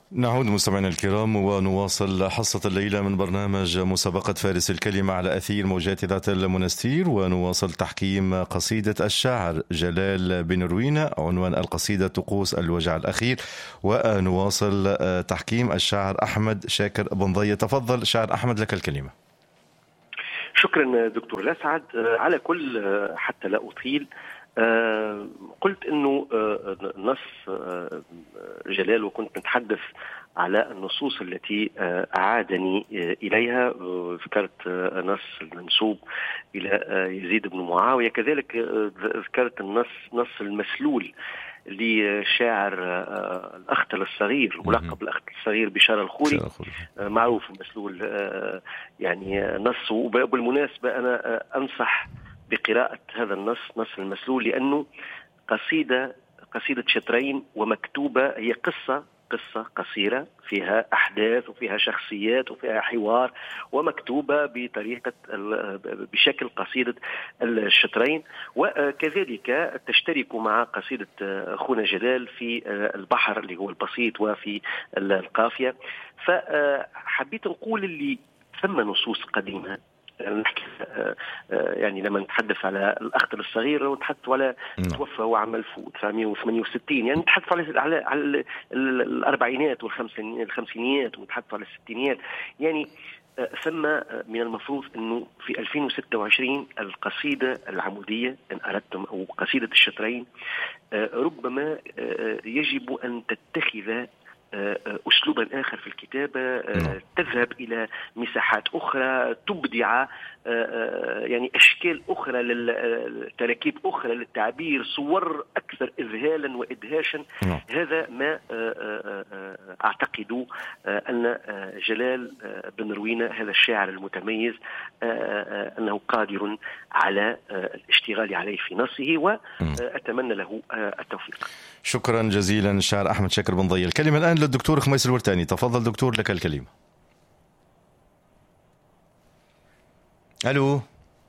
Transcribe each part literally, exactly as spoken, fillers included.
نعود مستمعينا الكرام ونواصل حصة الليلة من برنامج مسابقة فارس الكلمة على أثير موجات ذات المنستير، ونواصل تحكيم قصيدة الشاعر جلال بن روينة عنوان القصيدة طقوس الوجع الأخير، ونواصل تحكيم الشاعر أحمد شاكر بن ضي. تفضل شاعر أحمد، لك الكلمة. شكرا دكتور الأسعد. على كل حتى لا أطيل، آه قلت أنه آه نص آه جلال، وكنت نتحدث على النصوص التي آه أعادني آه إليها. آه ذكرت آه نص المنسوب إلى آه يزيد بن معاوية، كذلك آه ذكرت النص نص المسلول لشاعر آه الأخطل الصغير، ملقب الأخطل الصغير بشار الخوري، آه معروف المسلول. آه يعني نص، وبالمناسبة أنا آه أنصح بقراءة هذا النص، نص المسلول، لأنه قصيدة قصيدة شطرين ومكتوبة. هي قصة قصة قصيرة فيها أحداث وفيها شخصيات وفيها حوار، ومكتوبة بطريقة بشكل قصيدة الشطرين، وكذلك تشترك مع قصيدة أخونا جلال في البحر اللي هو البسيط وفي القافية. فحبيت نقول اللي ثم نصوص قديمة، يعني لما نتحدث على الأخطل الصغير نتحدث على توفى هو عام ألف وتسعمائة وثمانية وستين، يعني نتحدث على على, على الأربعينات والخمسينيات ونتحدث على الستينيات. يعني ثم من المفروض أنه في ألفين وستة وعشرين القصيدة العمودية إن أردتم أو قصيدة الشطرين ربما يجب أن تتخذ أسلوبا آخر في الكتابة، تذهب إلى مساحات أخرى، تبدع يعني أشكال أخرى، للتركيب أخرى للتعبير، صور أكثر إذهالا وإدهاشا. هذا ما أعتقد أن جلال بن روينة هذا الشاعر المتميز أنه قادر على الاشتغال عليه في نصه، وأتمنى له التوفيق. شكرا جزيلا الشاعر أحمد شاكر بن ضي. الكلمة الآن للدكتور خميس الورتاني. تفضل دكتور، لك الكلمة. ألو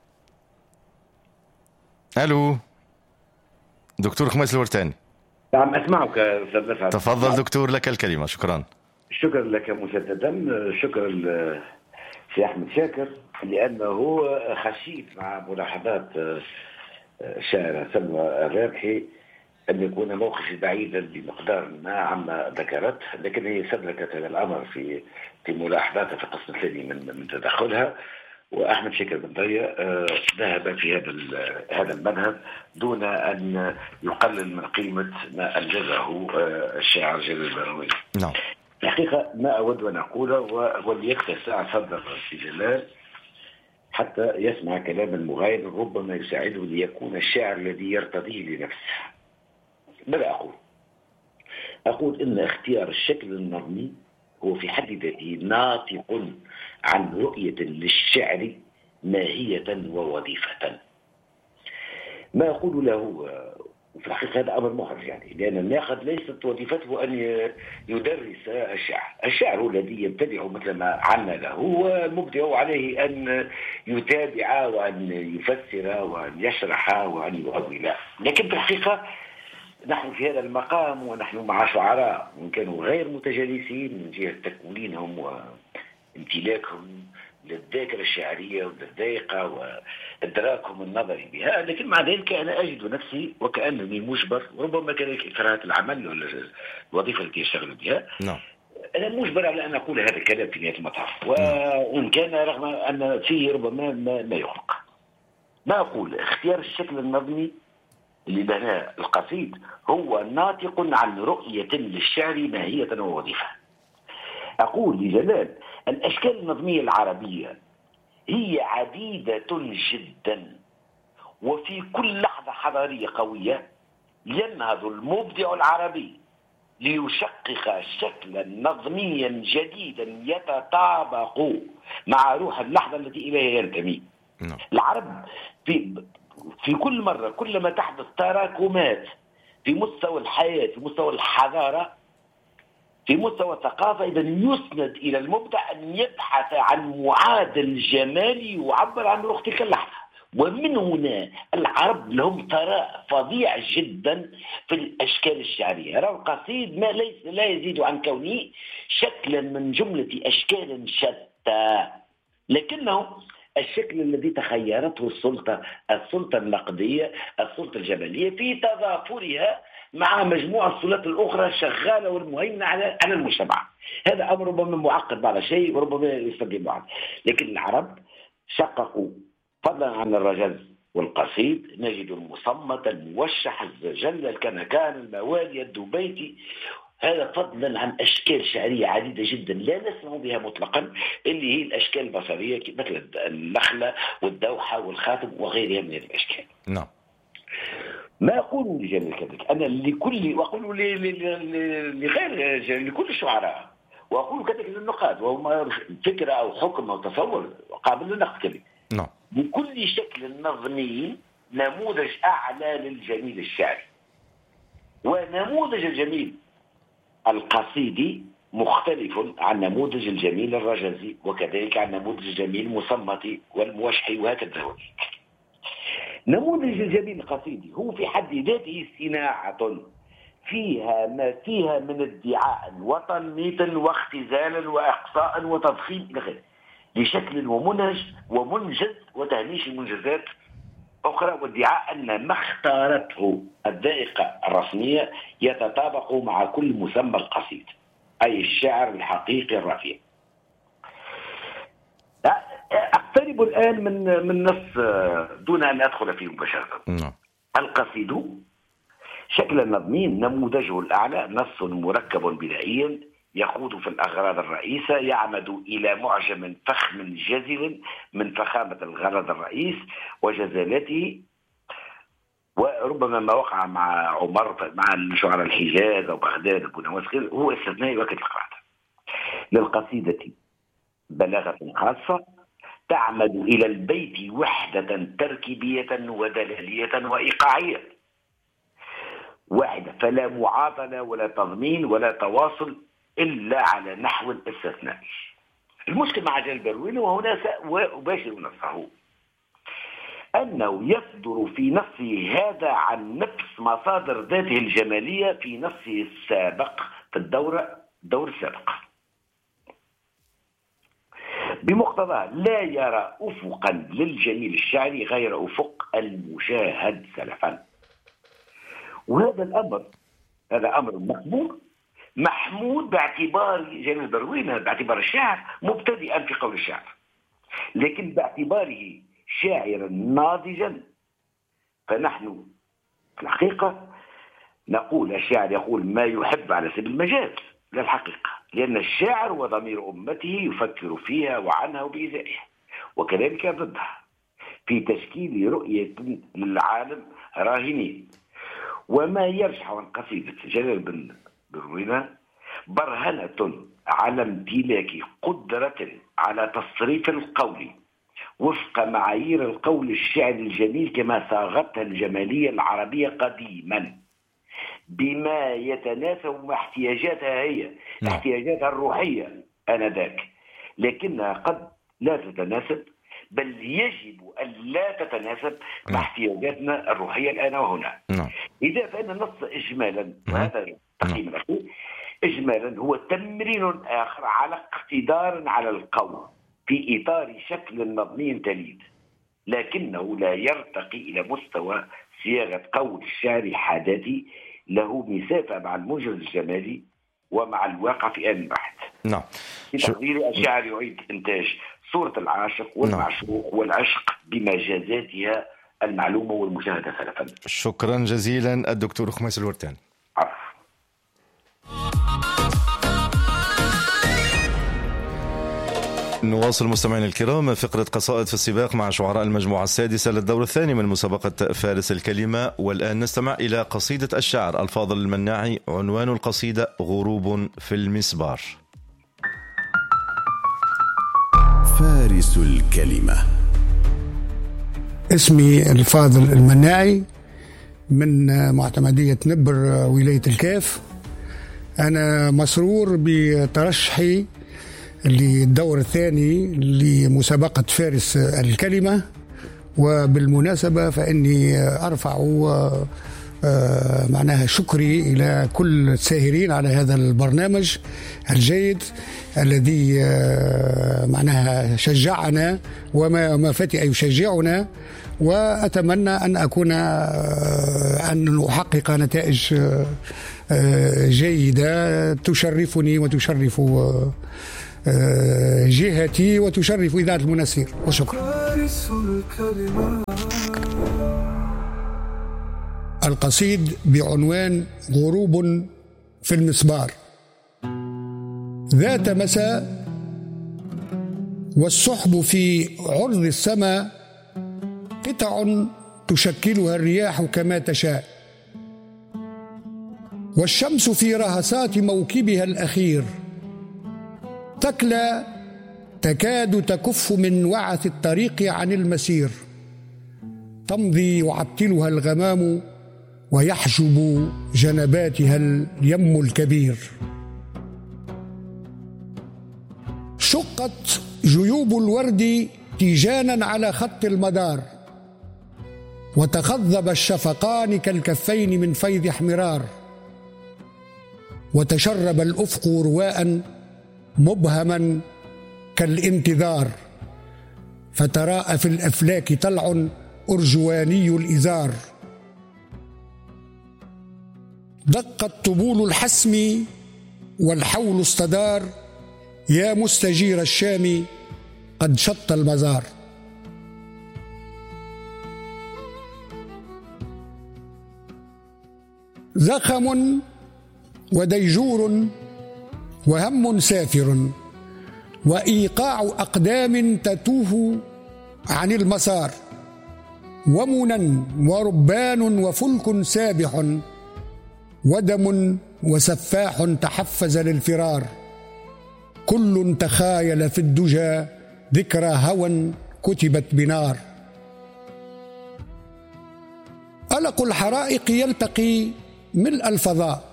ألو دكتور خميس الورتاني. نعم أسمعك أستاذ مسعد. تفضل دكتور، لك الكلمة. شكرا. شكرا لك مجددا. شكرا لسي أحمد شاكر لأنه خشيت مع ملاحظات الشاعرة سلوى الرابحي أن يكون موقفي بعيدا بمقدار ما عما ذكرت، لكن هي سلكت هذا الأمر في في ملاحظاتها في القسم الثاني من من تدخلها. وأحمد شاكر بن ضي ذهب في هذا هذا المذهب دون أن يقلل من قيمة ما أنجزه الشاعر جلال بن روينة. نعم. الحقيقة ما أود أن أقوله وليتسع صدر في جلال حتى يسمع كلام المغاير، ربما يساعده ليكون الشاعر الذي يرتضيه لنفسه. ماذا أقول؟ أقول إن اختيار الشكل النظمي هو في حد ذاته ناطق عن رؤية للشعر ماهية ووظيفة. ما أقول له في الحقيقة هذا أمر محرج، يعني لأن الناقد ليست وظيفته أن يدرس الشعر. الشعر هو الذي يبتدع مثل ما عنا له، والمبدع عليه أن يتابع وأن يفسر وأن يشرح وأن يؤول. لكن في الحقيقة نحن في هذا المقام ونحن مع شعراء وإن كانوا غير متجانسين من جهة تكوينهم وامتلاكهم للذاكرة الشعرية والذائقة وإدراكهم النظري بها، لكن مع ذلك أنا أجد نفسي وكأنني مجبر، وربما كذلك إكراهات العمل ولا الوظيفة التي يشتغل بها. نعم. أنا مجبر على أن أقول هذا الكلام في نهاية المطاف، وإن كان رغم أن فيه ربما ما يخلق. ما أقول اختيار الشكل النظمي اللي بناه القصيد هو ناطق عن رؤية للشعر ماهية ووظيفة. أقول لجلال الأشكال النظمية العربية هي عديدة جدا، وفي كل لحظة حضارية قوية ينهض المبدع العربي ليشقق شكلا نظميا جديدا يتطابق مع روح اللحظة التي إليها ينتمي. العرب في في كل مرة كلما تحدث تراكمات في مستوى الحياة، في مستوى الحضارة، في مستوى الثقافة، إذا يسند إلى المبدع أن يبحث عن معادل جمالي يعبر عن روح تلك اللحظة. ومن هنا العرب لهم ثراء فظيع جدا في الأشكال الشعرية. رأى القصيد ما ليس لا يزيد عن كونه شكلا من جملة أشكال شتى، لكنه الشكل الذي تخيرته السلطة السلطة النقدية السلطة الجبلية في تضافرها مع مجموعة السلطات الأخرى الشغالة والمهيمنة على على المجتمع. هذا أمر ربما معقد بعض الشيء وربما يستقيم بعض، لكن العرب شققوا فضلا عن الرجز والقصيد نجد المصمت الموشح الزجل الكنكان الموالي الدبيتي، هذا فضلا عن أشكال شعرية عديدة جدا لا نسمع بها مطلقا، اللي هي الأشكال البصرية مثل النخلة والدوحة والخاتم وغيرها من الأشكال. نعم. ما أقول لجميع كذلك أنا لكل وأقول لغير لكل الشعراء، وأقول كذلك للنقاد وهم فكرة أو حكم أو تصور قابل للنقد كذلك. نعم. بكل شكل نظمي نموذج أعلى للجميل الشعري، ونموذج الجميل القصيدي مختلف عن نموذج الجميل الرجزي، وكذلك عن نموذج الجميل المصمتي والموشحي وهكذا. نموذج الجميل القصيدي هو في حد ذاته صناعة فيها ما فيها من ادعاء وتنميط واختزال وإقصاء وتضخيم إلى آخره، لشكل ومنهج ومنجز وتهميش منجزات أخرى، وادعاء أن ما اختارته الذائقة الرسمية يتطابق مع كل مسمى القصيد، أي الشعر الحقيقي الرفيع. أقترب الآن من من نص دون أن أدخل فيه مباشرة. القصيد شكلا نظميا نموذجه الأعلى نص مركب بدائي يخوض في الأغراض الرئيسة، يعمد إلى معجم فخم جزل من فخامة الغرض الرئيس وجزالته، وربما ما وقع مع عمر مع شعراء الحجاز أو بغداد أبو نواس هو استثنائي وقت القراءة. للقصيدة بلاغة خاصة تعمد إلى البيت وحدة تركيبية ودلالية وإيقاعية واحدة، فلا معاطلة ولا تضمين ولا تواصل إلا على نحو استثنائي. المشكل مع جلال البرويني وهنا سأباشر نصه أنه يصدر في نصه هذا عن نفس مصادر ذاته الجمالية في نصه السابق في الدورة الدور السابق، بمقتضى لا يرى أفقا للجميل الشعري غير أفق المشاهد سلفا. وهذا الأمر هذا أمر مقبول محمود باعتبار جلال البرويني باعتبار الشاعر مبتدئا في قول الشعر، لكن باعتباره شاعرا ناضجا فنحن في الحقيقة نقول الشاعر يقول ما يحب على سبيل المجاز لا الحقيقة، لأن الشاعر وضمير أمته يفكر فيها وعنها وبإزائها وكذلك ضدها في تشكيل رؤية للعالم راهنين. وما يرجح عن قصيدة جلال بن بروينة برهنة على امتلاك قدرة على تصريف القول وفق معايير القول الشعري الجميل كما صاغتها الجمالية العربية قديما، بما يتناسب مع احتياجاتها هي احتياجاتها الروحية آنذاك، لكنها قد لا تتناسب بل يجب أن لا تتناسب مع احتياجاتنا الروحية الآن وهنا. إذا فإن النص إجمالا وهذا التقييم الأخير إجمالا هو تمرين آخر على اقتدار على القول في إطار شكل نظمي تليد، لكنه لا يرتقي إلى مستوى صياغة قول الشعر حداثي له مسافة مع المنجز الجمالي ومع الواقع في آن واحد. نعم. في تقدير الشاعر يعيد إنتاج صورة العاشق والمعشوق والعشق بمجازاتها المعلومة والمشاهدة سلفا. شكرا جزيلا الدكتور خميس الورتاني. عفو. نواصل مستمعينا الكرام فقرة قصائد في السباق مع شعراء المجموعة السادسة للدور الثاني من مسابقة فارس الكلمة، والآن نستمع إلى قصيدة الشاعر الفاضل المناعي. عنوان القصيدة غروب في المسبار. فارس الكلمة. اسمي الفاضل المناعي من معتمدية نبر ولاية الكاف. أنا مسرور بترشحي للدور الثاني لمسابقة فارس الكلمة، وبالمناسبة فإني أرفع معناها شكري إلى كل الساهرين على هذا البرنامج الجيد الذي معناها شجعنا وما ما فتئ يشجعنا، وأتمنى أن أكون أن أحقق نتائج جيدة تشرفني وتشرف جهتي وتشرف إذاعة المنستير. وشكرا. القصيد بعنوان غروب في المسبار. ذات مساء والسحب في عرض السماء قطع تشكلها الرياح كما تشاء، والشمس في رهسات موكبها الأخير تكلى تكاد تكف من وعث الطريق عن المسير، تمضي يعطلها الغمام ويحجب جنباتها اليم الكبير. شقت جيوب الورد تيجانا على خط المدار، وتخضب الشفقان كالكفين من فيض احمرار، وتشرب الأفق رواء مبهما كالانتظار، فتراءى في الأفلاك طلع أرجواني الإزار. دقت طبول الحسم والحول استدار، يا مستجير الشام قد شط المزار. زخم وديجور وهم سافر، وإيقاع أقدام تتوه عن المسار، ومنى وربان وفلك سابح، ودم وسفاح تحفز للفرار، كل تخايل في الدجى ذكرى هوى كتبت بنار. ألق الحرائق يلتقي ملء الفضاء،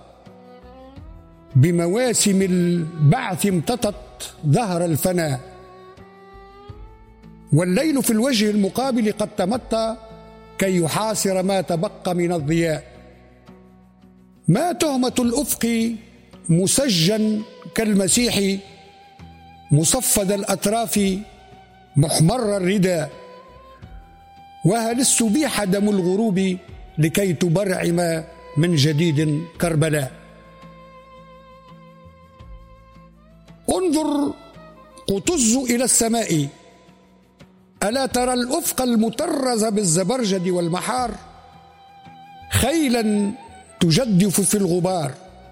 بمواسم البعث امتطت ظهر الفناء، والليل في الوجه المقابل قد تمطى كي يحاصر ما تبقى من الضياء. ما تهمة الأفق مسجن كالمسيح، مصفد الأطراف محمر الرداء، وهل استبيح دم الغروب لكي تبرعم من جديد كربلاء. انظر قطز إلى السماء، ألا ترى الأفق المطرز بالزبرجد والمحار، خيلا تجدف في الغبار،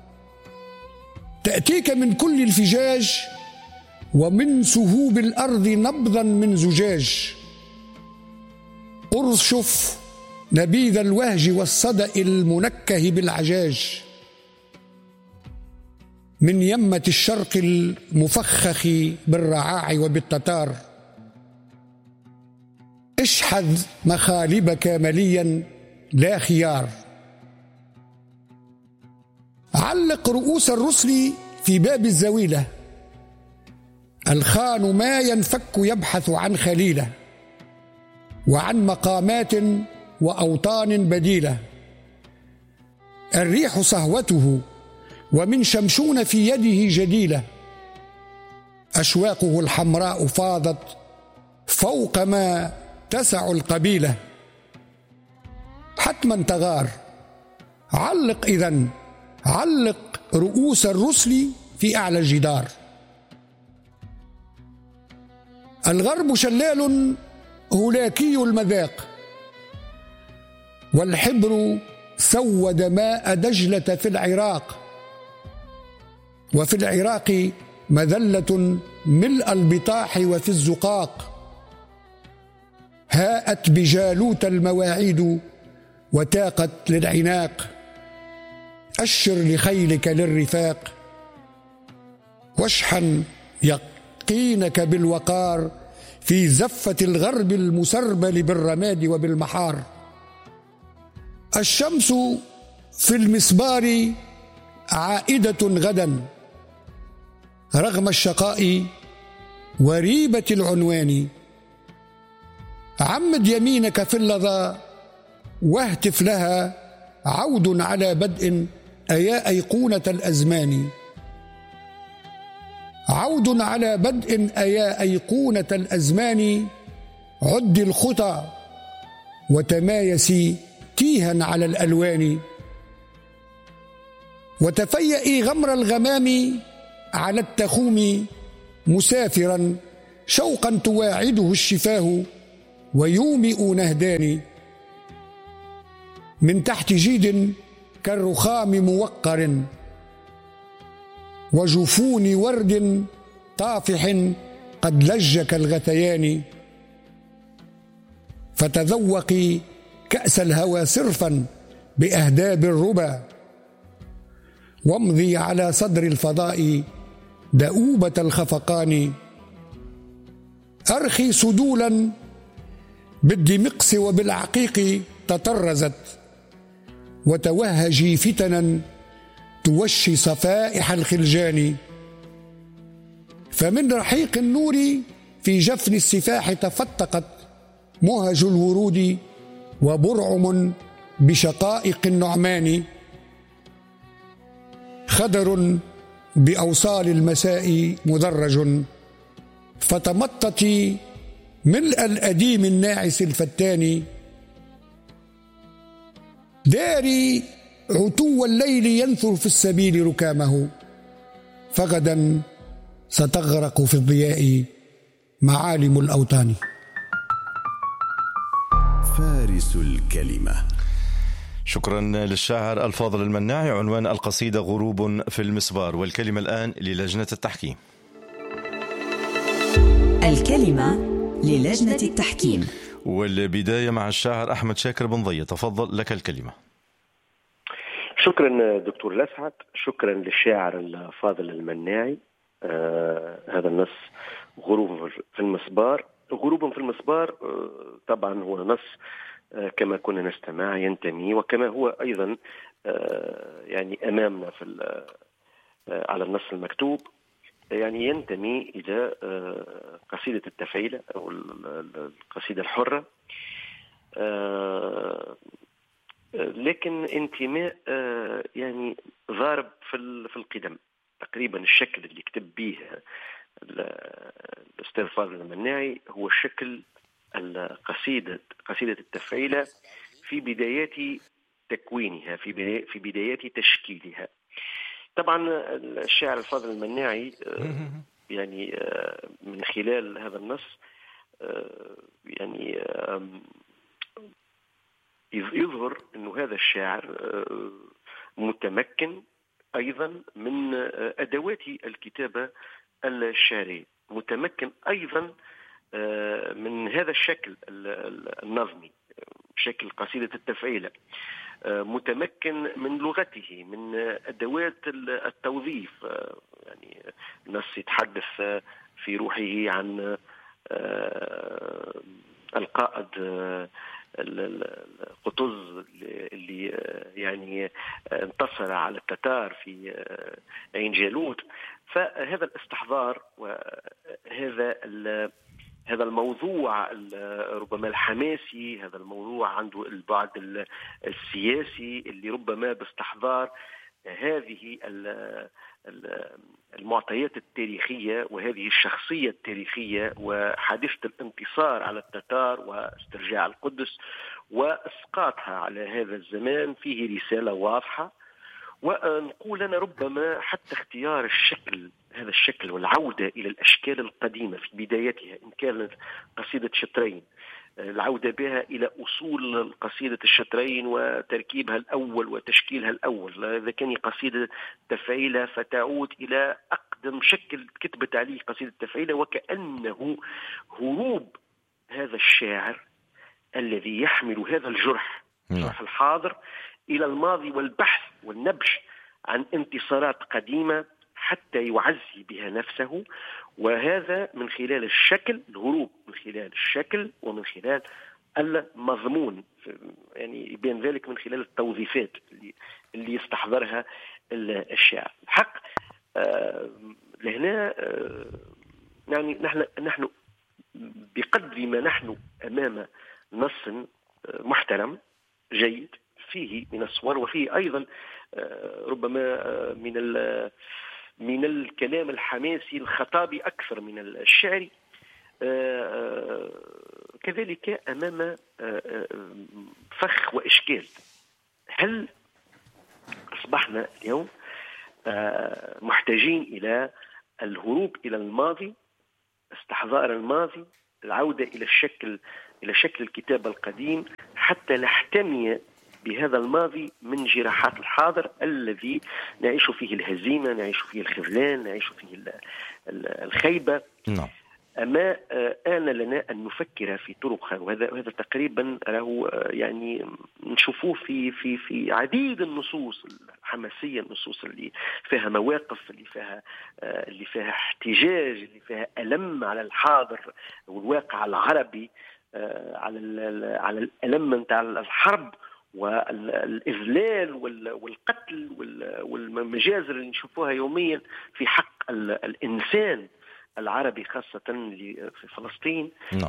تأتيك من كل الفجاج، ومن سهوب الأرض نبضا من زجاج. ارشف نبيذ الوهج والصدأ المنكه بالعجاج، من يمة الشرق المفخخ بالرعاع وبالتتار. اشحذ مخالبك مليا لا خيار، علق رؤوس الرسل في باب الزويلة، الخان ما ينفك يبحث عن خليله، وعن مقامات وأوطان بديلة. الريح صهوته ومن شمشون في يده جديلة، أشواقه الحمراء فاضت فوق ما تسع القبيلة. حتما تغار، علق إذن، علق رؤوس الرسل في أعلى الجدار. الغرب شلال هولاكي المذاق، والحبر سود ماء دجلة في العراق، وفي العراق مذلة ملء البطاح وفي الزقاق. هاءت بجالوت المواعيد وتاقت للعناق، أشر لخيلك للرفاق، واشحن يقينك بالوقار في زفة الغرب المسربل بالرماد وبالمحار. الشمس في المسبار عائدة غدا، رغم الشقاء وريبة العنوان. عمد يمينك في اللظى واهتف لها عود على بدء أيا أيقونة الأزمان. عود على بدء أيا أيقونة الأزمان. عد الخطى وتمايسي تيها على الألوان. وتفيئي غمر الغمام على التخوم مسافرا شوقا تواعده الشفاه ويومئ نهدان. من تحت جيد كالرخام موقر وجفون ورد طافح قد لج كالغثيان. فتذوقي كأس الهوى صرفا بأهداب الربا وامضي على صدر الفضاء دؤوبة الخفقان. أرخي سدولا بالدمقس وبالعقيق تطرزت وتوهجي فتنا توشي صفائح الخلجان. فمن رحيق النور في جفن السفاح تفتقت مهج الورود وبرعم بشقائق النعمان. خدر بأوصال المساء مدرج فتمطتي ملء الأديم الناعس الفتان. داري عتو الليل ينثر في السبيل ركامه فغدا ستغرق في الضياء معالم الأوطان. فارس الكلمة. شكرا للشاعر الفاضل المناعي. عنوان القصيدة غروب في المسبار. والكلمة الآن للجنة التحكيم. الكلمة للجنة التحكيم. والبداية مع الشاعر أحمد شاكر بن ضية. تفضل لك الكلمة. شكرا دكتور لسعد. شكرا للشاعر الفاضل المناعي. آه هذا النص غروب في المسبار. غروب في المسبار آه طبعا هو نص آه كما كنا نستمع ينتمي وكما هو أيضا آه يعني أمامنا في آه على النص المكتوب يعني ينتمي إلى آه قصيدة التفعيلة أو القصيدة الحرة. آه لكن انتماء آه يعني ضارب في في القدم. تقريبا الشكل اللي كتب به الأستاذ فاضل المناعي هو شكل القصيدة قصيدة التفعيلة في بدايات تكوينها في في بدايات تشكيلها. طبعا الشاعر الفاضل المناعي آه يعني آه من خلال هذا النص آه يعني آه يظهر أنه هذا الشاعر متمكن أيضا من أدوات الكتابة الشعرية، متمكن أيضا من هذا الشكل النظمي شكل قصيدة التفعيلة، متمكن من لغته من أدوات التوظيف. يعني النص يتحدث في روحه عن القائد قطز اللي يعني انتصر على التتار في عين جالوت. فهذا الاستحضار وهذا هذا الموضوع ربما الحماسي، هذا الموضوع عنده البعد السياسي اللي ربما باستحضار هذه المعطيات التاريخية وهذه الشخصية التاريخية وحادثة الانتصار على التتار واسترجاع القدس وإسقاطها على هذا الزمان فيه رسالة واضحة. ونقول أنا ربما حتى اختيار الشكل، هذا الشكل والعودة إلى الأشكال القديمة في بدايتها، إن كانت قصيدة شطرين العودة بها إلى أصول قصيدة الشطرين وتركيبها الأول وتشكيلها الأول. إذا كان قصيدة تفعيلة فتعود إلى أقدم شكل كتبت عليه قصيدة تفعيلة، وكأنه هروب هذا الشاعر الذي يحمل هذا الجرح جرح الحاضر إلى الماضي والبحث والنبش عن انتصارات قديمة حتى يعزي بها نفسه. وهذا من خلال الشكل، الهروب من خلال الشكل ومن خلال المضمون، يعني يبين ذلك من خلال التوظيفات اللي, اللي يستحضرها الشاعر. الحق آه لهنا آه يعني نحن نحن بقدر ما نحن أمام الحاضر، وفيه أيضا ربما من من الكلام الحماسي الخطابي أكثر من الشعري. كذلك أمام فخ وإشكال. هل أصبحنا اليوم محتاجين إلى الهروب إلى الماضي، استحضار الماضي، العودة إلى الشكل إلى شكل الكتاب القديم حتى نحتمي بهذا الماضي من جراحات الحاضر الذي نعيش فيه الهزيمة، نعيش فيه الخذلان، نعيش فيه الخيبة؟ نعم. أما آن لنا أن نفكر في طرق، وهذا هذا تقريبا له يعني نشوفوه في في في عديد النصوص الحماسية، النصوص اللي فيها مواقف، اللي فيها اللي فيها احتجاج، اللي فيها ألم على الحاضر والواقع العربي، على على الألم نتاع الحرب والإذلال والقتل والمجازر اللي نشوفوها يوميا في حق الإنسان العربي، خاصة في فلسطين. no.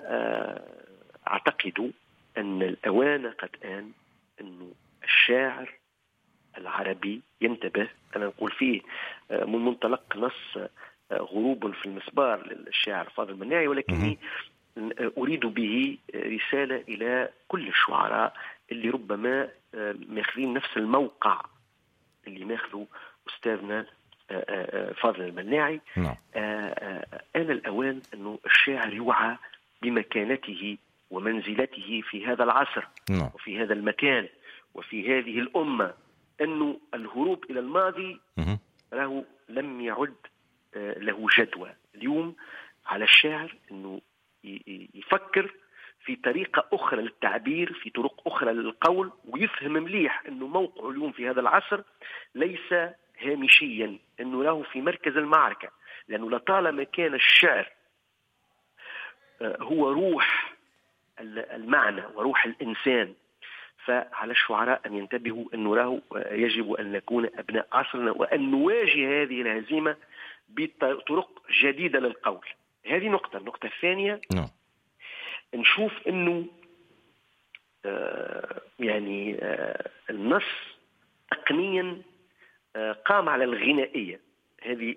فأعتقد أن الأوان قد آن أن الشاعر العربي ينتبه. أنا نقول فيه من منطلق نص غروب في المسبار للشاعر فاضل المناعي، ولكني أريد به رسالة إلى كل الشعراء اللي ربما ماخذين نفس الموقع اللي ماخذه أستاذنا فاضل المناعي. نعم. آن الأوان أنه الشاعر يوعى بمكانته ومنزلته في هذا العصر. نعم. وفي هذا المكان وفي هذه الأمة، أنه الهروب إلى الماضي له لم يعد له جدوى. اليوم على الشاعر أنه يفكر في طريقة أخرى للتعبير، في طرق أخرى للقول، ويفهم مليح أنه موقعه اليوم في هذا العصر ليس هامشيا، أنه له في مركز المعركة، لأنه لطالما كان الشعر هو روح المعنى وروح الإنسان، فعلى الشعراء أن ينتبهوا أنه له يجب أن نكون أبناء عصرنا وأن نواجه هذه الهزيمة بطرق جديدة للقول. هذه نقطة. النقطة الثانية no. نشوف أنه آه يعني آه النص تقنيا آه قام على الغنائية، هذه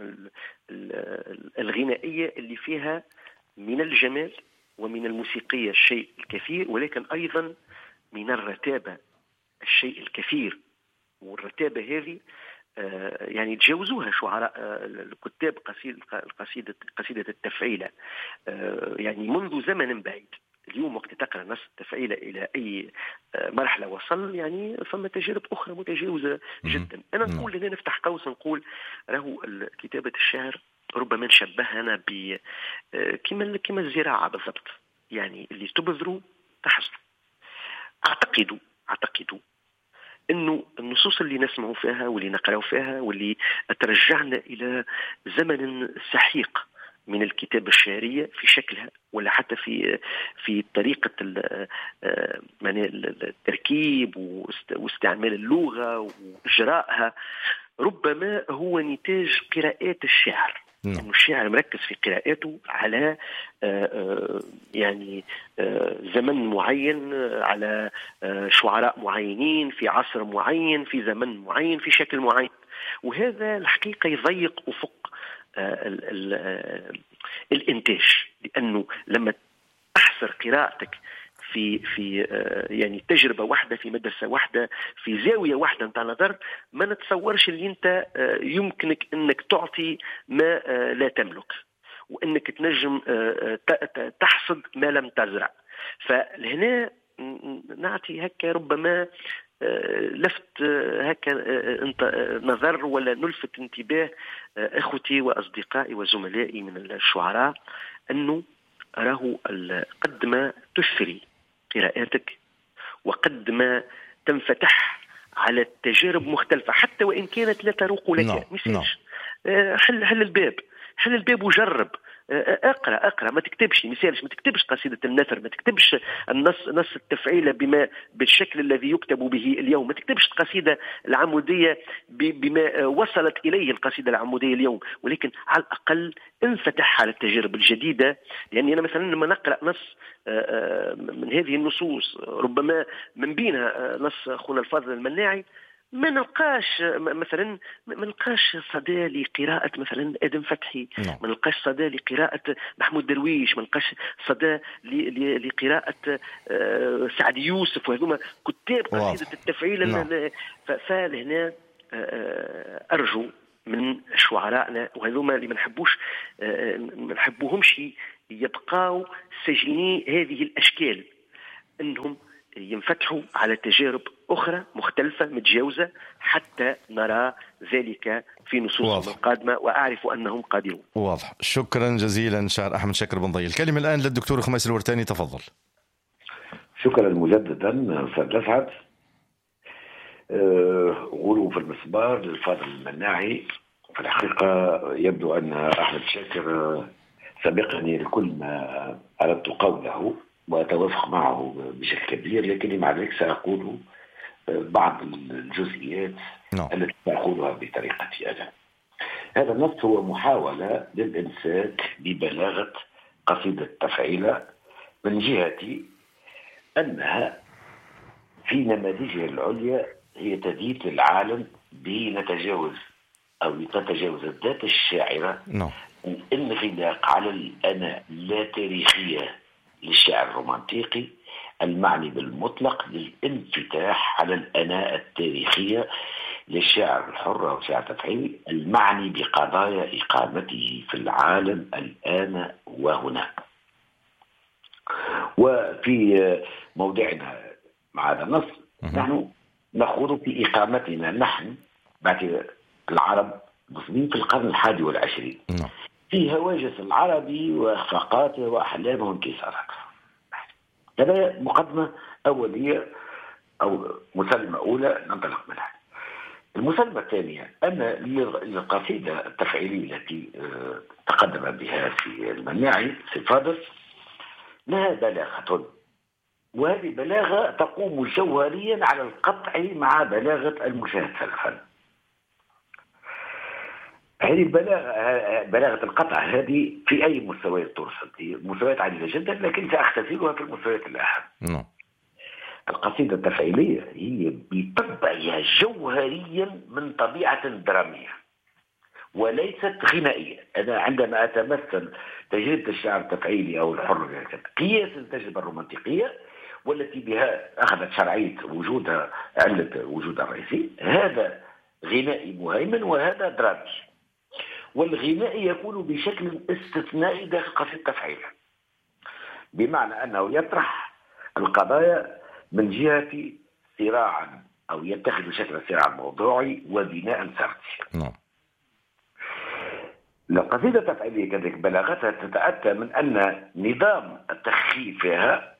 الغنائية اللي فيها من الجمال ومن الموسيقية الشيء الكثير، ولكن أيضا من الرتابة الشيء الكثير. والرتابة هذه آه يعني تجاوزوها شعراء آه الكتاب قصيدة قصيدة التفعيلة آه يعني منذ زمن بعيد. اليوم وقت تقرأ نص التفعيلة إلى أي آه مرحلة وصل، يعني فما تجارب أخرى متجاوزة جدا. أنا نقول لنا نفتح قوس نقول له كتابة الشعر ربما نشبهنا ب آه كما كما الزراعة بالضبط، يعني اللي تبذروا تحصدوا. أعتقد أعتقد إنه النصوص اللي نسمع فيها واللي نقرأ فيها واللي ترجعنا إلى زمن سحيق من الكتابة الشعرية في شكلها، ولا حتى في في طريقة التركيب واستعمال اللغة وإجراءها، ربما هو نتاج قراءات الشعر. نعم. يعني الشاعر مركز في قراءاته على يعني زمن معين، على شعراء معينين في عصر معين في زمن معين في شكل معين، وهذا الحقيقة يضيق أفق ال ال الإنتاج، لأنه لما تحصر قراءتك في في يعني تجربة واحدة في مدرسة واحدة في زاوية واحدة نتاع نظر، ما نتصورش اللي أنت يمكنك أنك تعطي ما لا تملك، وأنك تنجم تحصد ما لم تزرع. فهنا نعطي هكا ربما لفت هكا نظر ولا نلفت انتباه أخوتي وأصدقائي وزملائي من الشعراء، أنه راه قد ما تثري قراءاتك وقد ما تنفتح على التجارب مختلفة حتى وإن كانت لا تروق لك. no, مثال no. حل حل الباب حل الباب وجرب اقرا اقرا ما تكتبش مثالش، ما تكتبش قصيده النثر، ما تكتبش النص نص التفعيله بما بالشكل الذي يكتب به اليوم، ما تكتبش القصيده العموديه بما وصلت اليه القصيده العموديه اليوم، ولكن على الاقل انفتح على التجارب الجديده. يعني انا مثلا لما نقرا نص من هذه النصوص ربما من بينها نص اخونا الفاضل المناعي، ما نلقاش مثلا ما نلقاش صدى لقراءة مثلا آدم فتحي، ما نلقاش صدى لقراءة محمود درويش، ما نلقاش صدى لقراءة سعد يوسف، وهذوما كتاب قصيدة التفعيل. فلهنا أرجو من شعرائنا وهذوما اللي ما نحبوش ما نحبوهمش يبقاو سجيني هذه الأشكال، أنهم ينفتحوا على تجارب أخرى مختلفة متجاوزة حتى نرى ذلك في نصوصهم القادمة، وأعرف أنهم قادرون. واضح. شكرا جزيلا شاعر أحمد شاكر بن ضي. الكلمة الآن للدكتور خميس الورتاني، تفضل. شكرا مجددا أستاذ أسعد. غلو في المسبار للفاضل المناعي، في الحقيقة يبدو أن أحمد شاكر سبقني لكل ما أردت قوله وأتوافق معه بشكل كبير، لكني مع ذلك سأقول بعض الجزئيات no. التي سأقولها بطريقتي أنا. هذا النص هو محاولة للإمساك ببلاغة قصيدة تفعيلة من جهة أنها في نماذجها العليا هي تزيد العالم بنتجاوز أو تتجاوز الذات الشاعرة no. الانغلاق على الأنا لا تاريخية للشعر الرومانتيقي المعني بالمطلق للانفتاح على الأناء التاريخية للشعر الحر أو شعر تفعيلي المعني بقضايا إقامته في العالم الآن وهنا. وفي موضعنا مع هذا النص نحن نخوض في إقامتنا نحن بعد العرب المسلمين في القرن الحادي والعشرين في هواجس العربي وإخفاقاته وأحلامه وانكساراته. هذا مقدمة أولية أو مسلمة أولى ننطلق منها. المسلمة الثانية أن القصيدة التفعيلية التي تقدم بها في المناعي في الفاضل لها بلاغة، وهذه بلاغة تقوم جوهريا على القطع مع بلاغة المشاهد سلفا. هذه بلاغة, بلاغة القطع هذه في أي مستويات ترصد، هي مستويات عديدة جدا لكن سأختزلها في المستويات الأهم. no. القصيدة التفعيلية هي بطبعها جوهريا من طبيعة درامية وليست غنائية. أنا عندما أتمثل تجربة الشعر التفعيلي أو الحر قياس التجربة الرومانتيقية والتي بها أخذت شرعية وجودها علة وجودها الرئيسي، هذا غنائي مهيمن وهذا درامي. والغنائي يكون بشكل استثنائي داخل قصيدة التفعيلة، بمعنى أنه يطرح القضايا من جهة صراعا أو يتخذ شكل صراع موضوعي وبناء سردي. نعم. القصيدة التفعيلية كذلك بلاغتها تتأتى من أن نظام التخفيف فيها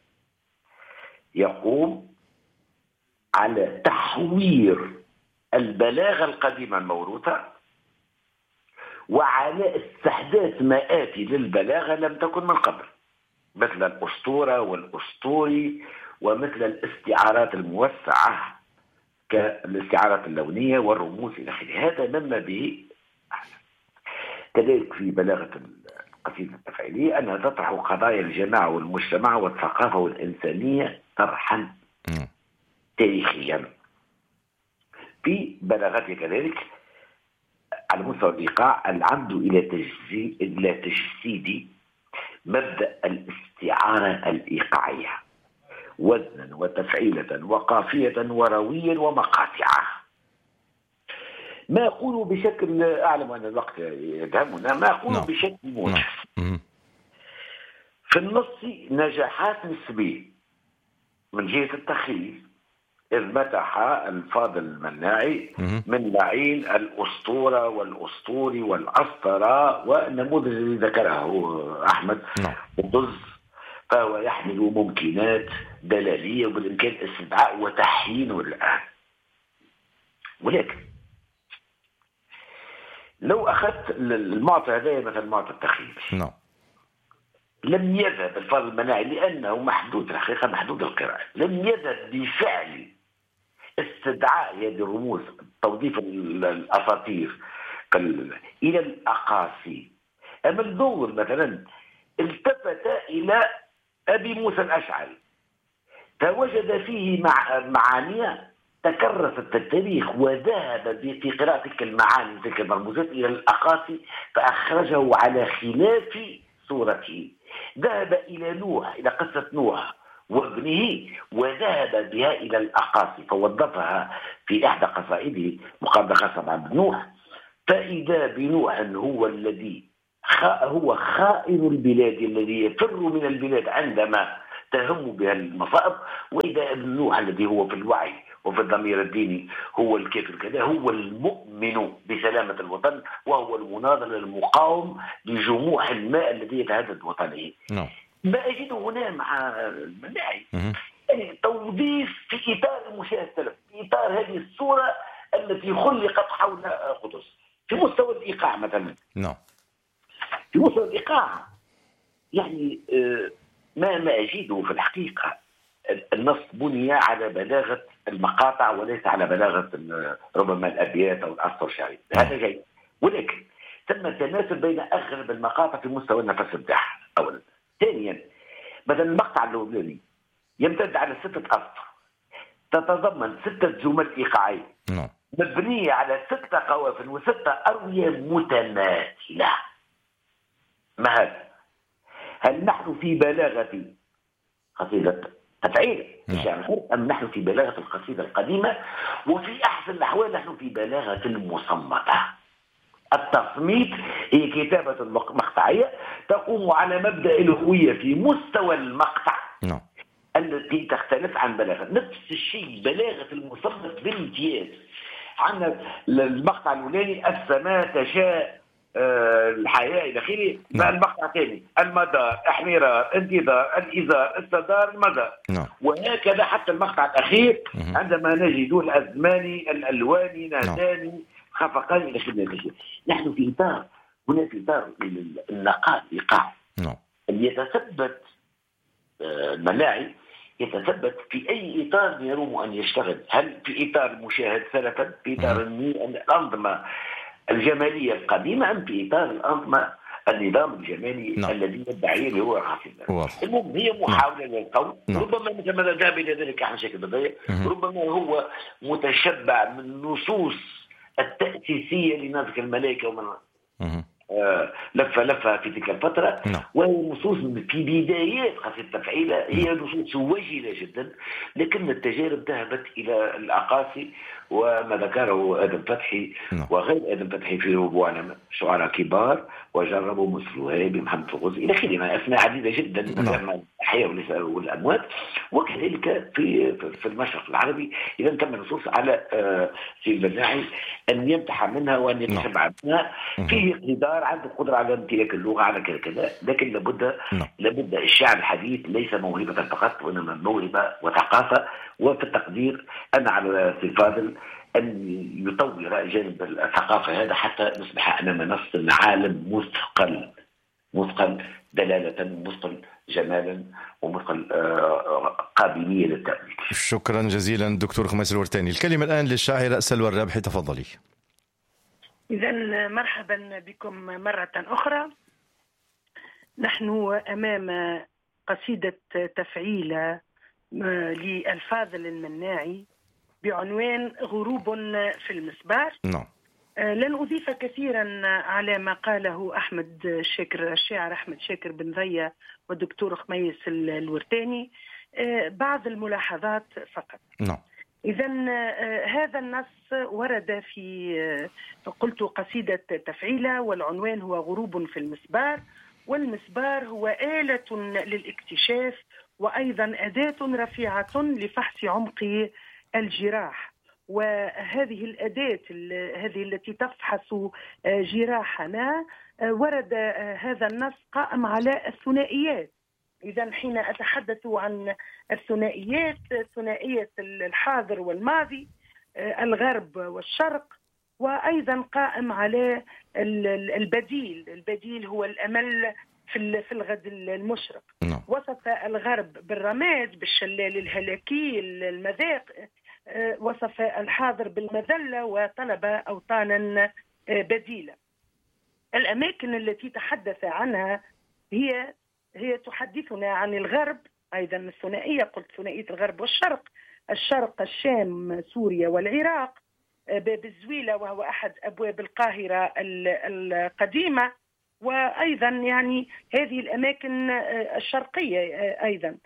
يقوم على تحوير البلاغة القديمة الموروثة وعلى استحداث ما آتي للبلاغة لم تكن من قبل، مثل الأسطورة والأسطوري ومثل الاستعارات الموسعة كالاستعارات اللونية والرموز إلى آخره. هذا مما به كذلك في بلاغة القصيدة التفعيلية أنها تطرح قضايا الجماعة والمجتمع والثقافة والإنسانية طرحا تاريخيا. في بلاغتها كذلك على مستوى الإيقاع العمد إلى تجسيد إلى تجسيد مبدأ الاستعارة الإيقاعية وزنا وتفعيلة وقافية ورويا ومقاطعة. ما أقول بشكل أعلم أن الوقت يدهمنا، ما أقول no. بشكل موجز no. mm-hmm. في النص نجاحات نسبية من جهة التخيل، إذ متح الفاضل المناعي mm-hmm. من لعين الأسطورة والأسطوري والأسطرة والنموذج الذي ذكره أحمد الضز no. فهو يحمل ممكنات دلالية وبالإمكان استدعاء وتحيينه الآن. ولكن لو أخذت المعطى هذا مثل معطى التخيل no. لم يذهب الفرض المناعي لأنه محدود الحقيقة، محدود القراءة، لم يذهب بفعل استدعاء هذه الرموز، توظيف الأساطير إلى الأقاصي. أما الدور مثلا التفت إلى أبي موسى الأشعري، فوجد فيه مع معاني تكرست التاريخ، وذهب في قراءة تلك المعاني تلك المرموزات إلى الأقاصي فأخرجه على خلاف صورته. ذهب إلى نوح، إلى قصة نوح وابنه، وذهب بها إلى الأقاصي فوظفها في إحدى قصائده مقابل قصة عن نوح، فإذا بنوح هو الذي هو خائن البلاد الذي يفر من البلاد عندما تهم بها المصائب، وإذا ابن نوح الذي هو في الوعي وفي الضمير الديني هو الكافر كذا، هو المؤمن بسلامة الوطن، وهو المناضل المقاوم لجموح الماء الذي يتهدد وطنه. نعم. ما أجده هنا مع المناعي يعني توظيف في إطار المشاهد السلف، في إطار هذه الصورة التي خلقت حول قدس في مستوى الإيقاع مثلا. نعم. في مستوى الإيقاع يعني ما ما أجده في الحقيقة النص بني على بلاغة المقاطع وليس على بلاغة ربما الأبيات أو الأسطر الشعري، هذا جيد، ولكن ثم تناسب بين أغلب المقاطع في مستوى النفس بتاعها أولا. ثانيا مثلا المقطع اللبناني يمتد على ستة أسطر، تتضمن ستة جمل إيقاعية مبنية على ستة قوافل وستة أروية متماثلة. ما هذا؟ هل نحن في بلاغة قصيدة تفعيل الشعر أم نحن في بلاغة القصيدة القديمة؟ وفي أحسن الأحوال نحن في بلاغة المصمتة. التصميت هي كتابة مقطعية تقوم على مبدأ الهوية في مستوى المقطع no. التي تختلف عن بلاغة. نفس الشيء بلاغة المصمت بامتياز. عندنا المقطع الأولاني السماء تشاء أه الحياة إلى آخره. no. المقطع الثاني المدار احمرار انتظار الإزار استدار المدار. no. وهكذا حتى المقطع الأخير mm-hmm. عندما نجد الأزمان الألوان ناداني no. خفقان إلى آخره. نحن في إطار هنا في إطار النقاء الإيقاع no. يتثبت الملاعي يتثبت في أي إطار يروم أن يشتغل. هل في إطار المشاهد سلفا، في إطار الأنظمة الجمالية القديمة، أم في إطار الأنظمة النظام الجمالي no. الذي يدعي اللي هو الحافظ. المهم هي محاولة no. للقول no. ربما مثل ما ذهب إلى ذلك أحمد شاكر بالضيق mm-hmm. ربما هو متشبع من نصوص التأسيسية لنسك الملائكة ومن mm-hmm. آه لفة لفة في تلك الفترة no. وهي نصوص في بدايات قصيدة تفعيلة هي نصوص وجلة جدا، لكن التجارب ذهبت إلى الأقاصي وما ذكره آدم فتحي no. وغير آدم فتحي في ربوع شعراء كبار وجربوا مثل وهابي محمد الغزي إلى آخره، أسماء عديدة جدا no. الأحياء والأموات. وكذلك في في المشرق العربي إذا تم النصوص على في البزاعي أن يمتح منها وأن يتشبع منها فيه اقتدار عنده قدرة على امتلاك اللغة على كذا كذا، لكن لابد لابد الشعر الحديث ليس موهبة فقط وإنما موهبة وثقافة. وفي التقدير أنا على سي الفاضل أن يطور جانب الثقافة هذا حتى نصبح أمام نص عالم مثقل مثقل دلالة، مثقل جمالا، ومثقل قابلية للتأويل. شكرا جزيلا دكتور خميس الورتاني. الكلمة الآن للشاعرة سلوى الرابحي، تفضلي. إذا مرحبا بكم مرة أخرى. نحن أمام قصيدة تفعيلة للفاضل المناعي بعنوان غروب في المسبار. نعم. لن أضيف كثيرا على ما قاله أحمد شاكر، الشاعر أحمد شاكر بن ضية والدكتور خميس الورتاني، بعض الملاحظات فقط. نعم. إذا هذا النص ورد في قلت قصيدة تفعيلة، والعنوان هو غروب في المسبار، والمسبار هو آلة للاكتشاف وأيضا أداة رفيعة لفحص عمق الجراح. وهذه الأداة هذه التي تفحص جراحنا ورد هذا النص قائم على الثنائيات. إذا حين أتحدث عن الثنائيات، ثنائية الحاضر والماضي، الغرب والشرق، وأيضا قائم على البديل. البديل هو الأمل في في الغد المشرق. نعم. وصف الغرب بالرماد، بالشلال الهلاكي، المذاق. وصف الحاضر بالمذلة وطلب أوطانا بديلة. الأماكن التي تحدث عنها هي هي تحدثنا عن الغرب أيضا الثنائية، قلت ثنائية الغرب والشرق. الشرق الشام، سوريا والعراق. باب الزويلة وهو أحد أبواب القاهرة القديمة، وأيضا يعني هذه الأماكن الشرقية أيضا.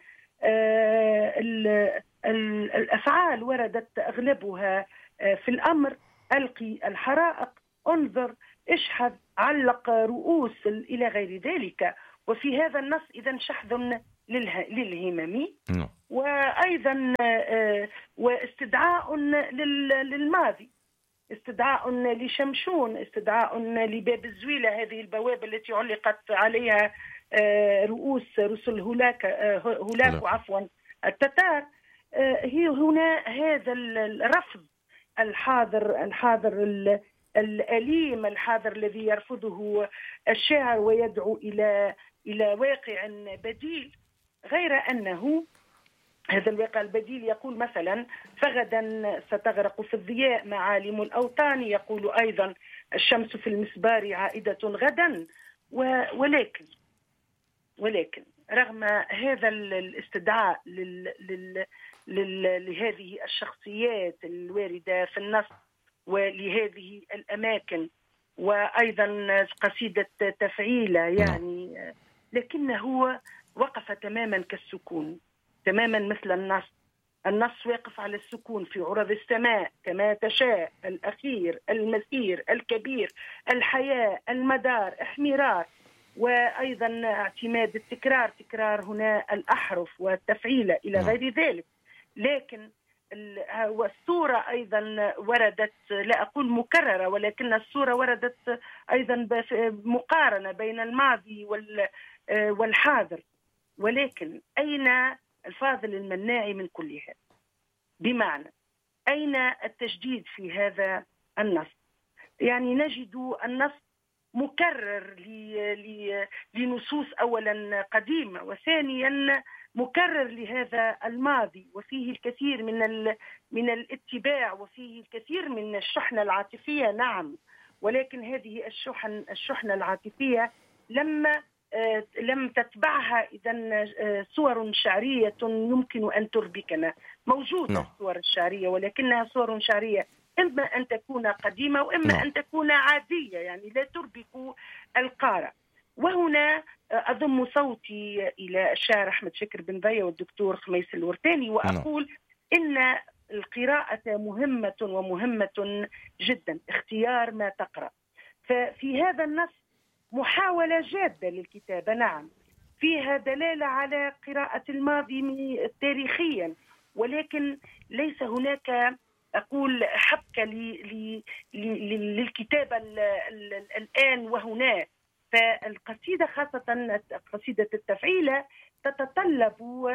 الأفعال وردت أغلبها في الأمر: ألقي الحرائق، انظر، اشحذ، علق رؤوس، إلى غير ذلك. وفي هذا النص إذن شحذ للهمم، وأيضا واستدعاء للماضي، استدعاء لشمشون، استدعاء لباب الزويلة، هذه البوابة التي علقت عليها رؤوس رسل هولاك هولاك عفوا التتار. هي هنا هذا الرفض الحاضر الحاضر الأليم، الحاضر الذي يرفضه الشاعر ويدعو إلى إلى واقع بديل، غير أنه هذا الواقع البديل يقول مثلا: فغدا ستغرق في الضياء معالم الأوطان. يقول أيضا: الشمس في المسبار عائدة غدا. ولكن ولكن رغم هذا الاستدعاء لل لل لل لهذه الشخصيات الواردة في النص ولهذه الأماكن، وأيضا قصيدة تفعيلة يعني، لكنه وقف تماما كالسكون، تماما مثل النص. النص واقف على السكون في عرض السماء كما تشاء، الأخير، المسير، الكبير، الحياة، المدار، احمرار، وأيضا اعتماد التكرار، تكرار هنا الأحرف والتفعيلة إلى غير ذلك. لكن والصورة أيضا وردت، لا أقول مكررة، ولكن الصورة وردت أيضا مقارنة بين الماضي والحاضر. ولكن أين الفاضل المناعي من كل هذا؟ بمعنى أين التجديد في هذا النص؟ يعني نجد النص مكرر لنصوص أولا قديمة، وثانيا مكرر لهذا الماضي، وفيه الكثير من من الاتباع، وفيه الكثير من الشحنة العاطفية. نعم، ولكن هذه الشحن الشحنة العاطفية لما لم تتبعها إذن صور شعرية يمكن أن تربكنا. موجودة الصور الشعرية، ولكنها صور شعرية إما أن تكون قديمة وإما أن تكون عادية، يعني لا تربك القارئ. وهنا أضم صوتي إلى الشاعر أحمد شاكر بن ضية والدكتور خميس الورتاني وأقول إن القراءة مهمة ومهمة جدا، اختيار ما تقرأ. ففي هذا النص محاولة جادة للكتابة، نعم، فيها دلالة على قراءة الماضي تاريخيا، ولكن ليس هناك أقول حبكة للكتابة الآن وهنا. فالقصيدة خاصة قصيدة التفعيلة تتطلب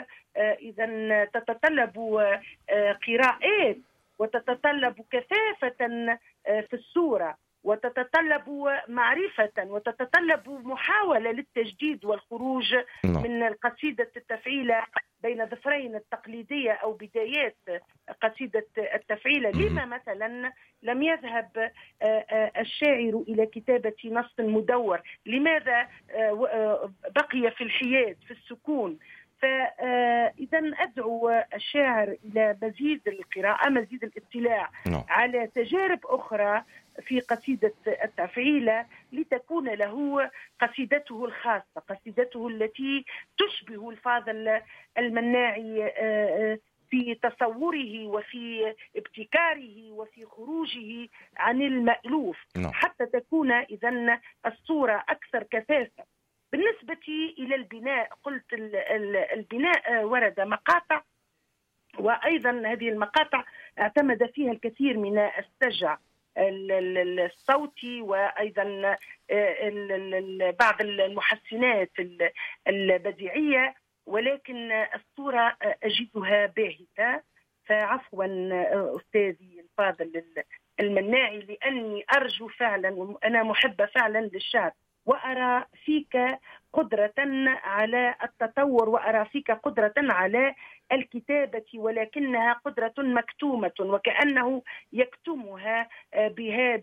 إذن تتطلب قراءات، وتتطلب كثافة في الصورة، وتتطلب معرفة، وتتطلب محاولة للتجديد والخروج من القصيدة التفعيلة بين ظفرين التقليدية أو بدايات قصيدة التفعيلة. لما مثلا لم يذهب الشاعر إلى كتابة نص مدور؟ لماذا بقي في الحياد، في السكون؟ فإذا أدعو الشاعر إلى مزيد القراءة، مزيد الاطلاع على تجارب أخرى في قصيدة التفعيلة، لتكون له قصيدته الخاصة، قصيدته التي تشبه الفاضل المناعي في تصوره وفي ابتكاره وفي خروجه عن المألوف، حتى تكون إذن الصورة أكثر كثافة. بالنسبة إلى البناء، قلت البناء ورد مقاطع، وأيضا هذه المقاطع اعتمد فيها الكثير من السجع الصوتي، وأيضا بعض المحسنات البديعية، ولكن الصورة أجدها باهتة. فعفوا أستاذي الفاضل المناعي، لأني أرجو فعلا، وأنا محبة فعلا للشعر، وأرى فيك قدرة على التطور، وأرى فيك قدرة على الكتابة، ولكنها قدرة مكتومة، وكأنه يكتمها بها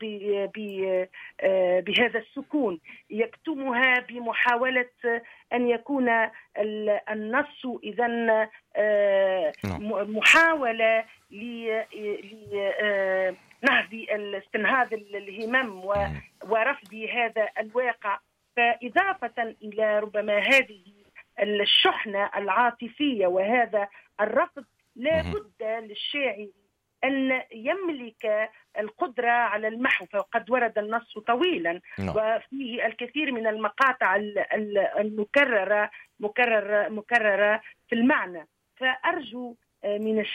بهذا السكون، يكتمها بمحاولة أن يكون النص إذن محاولة لنهض الاستنهاض الهمم ورفض هذا الواقع. فإضافة إلى ربما هذه الشحنة العاطفية وهذا الرفض، لا بد للشاعر أن يملك القدرة على المحو، فقد ورد النص طويلا وفيه الكثير من المقاطع المكررة مكررة مكررة في المعنى. فأرجو من